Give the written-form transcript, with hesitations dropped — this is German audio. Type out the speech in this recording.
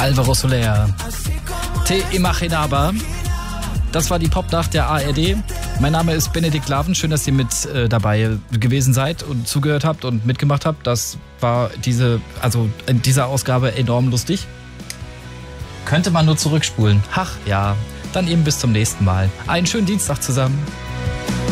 Alvaro Soler. Te Imaginaba. Das war die Popnacht der ARD. Mein Name ist Benedikt Laven. Schön, dass ihr mit dabei gewesen seid und zugehört habt und mitgemacht habt. Das war in dieser Ausgabe enorm lustig. Könnte man nur zurückspulen. Ach ja, dann eben bis zum nächsten Mal. Einen schönen Dienstag zusammen.